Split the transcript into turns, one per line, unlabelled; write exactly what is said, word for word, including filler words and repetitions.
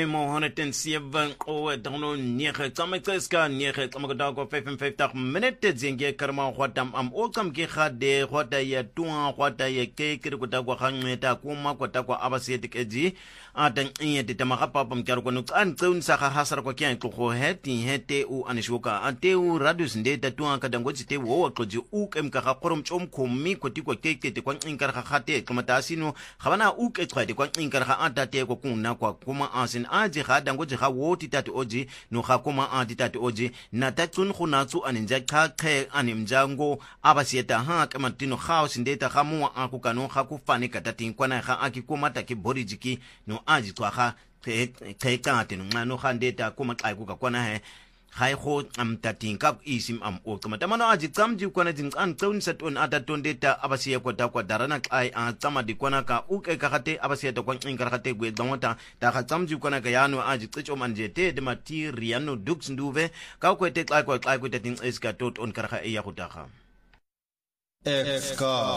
F M one oh seven o dono nege tsametseska nege tsamagotako five and fifty minutes zenge karma hwatam am o tsamke khade hwata ya tuwa hwata ya ke kire kutakwa khangeta kuma kutakwa abasiyete keji atan inyete tamagapa pam kyaro kono an tseun saka hasara kwa kyan ko heti hete u anishoka ate u radius ndeta tuwa kadangoji te wo qoji u kemka ga qorom chom khomi kotikwa kekete kwa inkar ga khate kamatasino khabana u ke tswade kwa inkar ga atate ko kuna kwa kuma asin aji ga dangoji ga woti tati oji no ga kuma ati tati oji na tatsun khunatsu aninja kha khe animjango abasiyeta ha kamatino house ndeta ga mu akukano ga kufane katatin kwana ga akikuma take borijiki no aji twaga ke kate no ngano khandeta kuma xa ku ka kwana he hay ho am tatinka isim am o kuma tamano aji tsamji kwana jin an tsaun saton ataton deta abasiya kwata kwa darana ai a tsama di kwana ka uke ka khate abasiya ta kwan in karate gwe dawata ta ka tsamji kwana ka yano aji tsicho manjete de materiano dux nduve ka kwete xa kwa xa kwete tin iska tot on karha e ya khutaga
Exka